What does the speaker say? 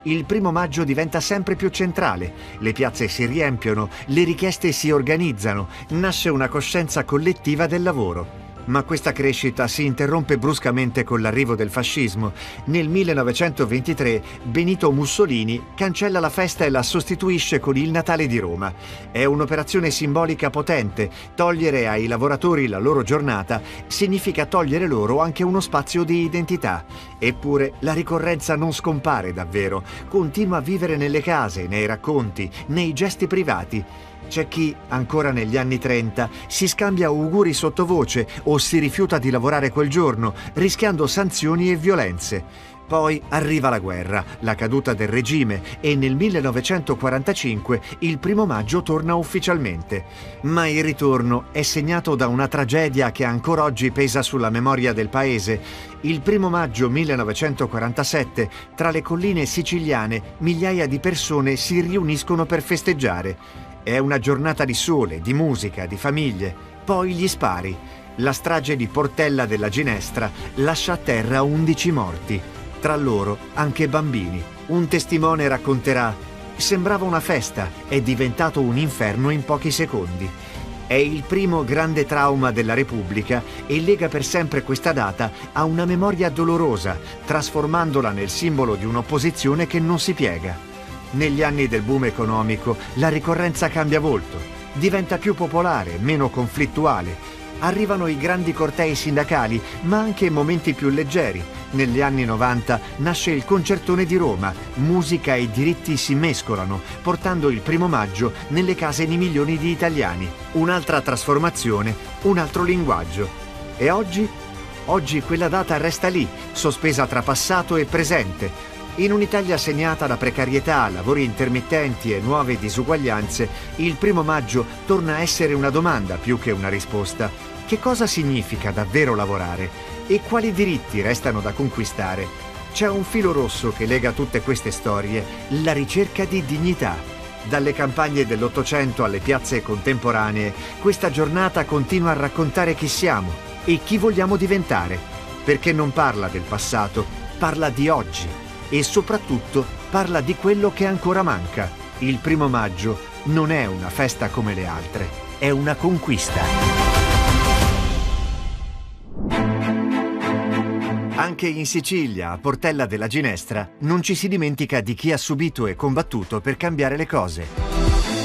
Il 1° maggio diventa sempre più centrale, le piazze si riempiono, le richieste si organizzano, nasce una coscienza collettiva del lavoro. Ma questa crescita si interrompe bruscamente con l'arrivo del fascismo. Nel 1923 Benito Mussolini cancella la festa e la sostituisce con il Natale di Roma. È un'operazione simbolica potente. Togliere ai lavoratori la loro giornata significa togliere loro anche uno spazio di identità. Eppure la ricorrenza non scompare davvero, continua a vivere nelle case, nei racconti, nei gesti privati. C'è chi, ancora negli anni 30, si scambia auguri sottovoce o si rifiuta di lavorare quel giorno, rischiando sanzioni e violenze. Poi arriva la guerra, la caduta del regime e nel 1945 il 1° maggio torna ufficialmente. Ma il ritorno è segnato da una tragedia che ancora oggi pesa sulla memoria del paese. Il 1° maggio 1947, tra le colline siciliane, migliaia di persone si riuniscono per festeggiare. È una giornata di sole, di musica, di famiglie. Poi gli spari. La strage di Portella della Ginestra lascia a terra 11 morti. Tra loro anche bambini. Un testimone racconterà: sembrava una festa, è diventato un inferno in pochi secondi. È il primo grande trauma della Repubblica e lega per sempre questa data a una memoria dolorosa, trasformandola nel simbolo di un'opposizione che non si piega. Negli anni del boom economico la ricorrenza cambia volto, diventa più popolare, meno conflittuale. Arrivano i grandi cortei sindacali, ma anche momenti più leggeri. Negli anni 90 nasce il Concertone di Roma, musica e diritti si mescolano, portando il 1° maggio nelle case di milioni di italiani. Un'altra trasformazione, un altro linguaggio. E oggi? Oggi quella data resta lì, sospesa tra passato e presente. In un'Italia segnata da precarietà, lavori intermittenti e nuove disuguaglianze, il 1° maggio torna a essere una domanda più che una risposta. Che cosa significa davvero lavorare? E quali diritti restano da conquistare? C'è un filo rosso che lega tutte queste storie: la ricerca di dignità. Dalle campagne dell'Ottocento alle piazze contemporanee, questa giornata continua a raccontare chi siamo e chi vogliamo diventare. Perché non parla del passato, parla di oggi. E soprattutto parla di quello che ancora manca. Il 1° maggio non è una festa come le altre, è una conquista. Anche in Sicilia, a Portella della Ginestra, non ci si dimentica di chi ha subito e combattuto per cambiare le cose.